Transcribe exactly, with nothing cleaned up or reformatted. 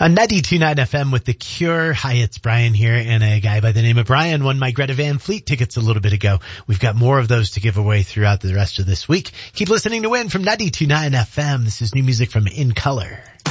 On ninety-two point nine F M with The Cure. Hi, it's Brian here, and a guy by the name of Brian won my Greta Van Fleet tickets a little bit ago. We've got more of those to give away throughout the rest of this week. Keep listening to win from ninety-two point nine F M. This is new music from In Color.